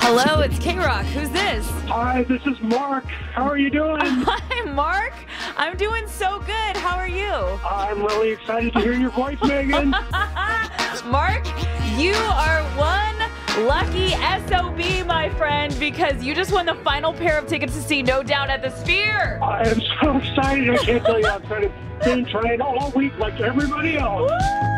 Hello, it's K-Rock. Who's this? Hi, this is Mark. How are you doing? Hi, Mark. I'm doing so good. How are you? I'm really excited to hear your voice, Megan. Mark, you are one lucky SOB, my friend, because you just won the final pair of tickets to see No Doubt at the Sphere. I am so excited. I can't tell you. I've been trying all week like everybody else. Woo!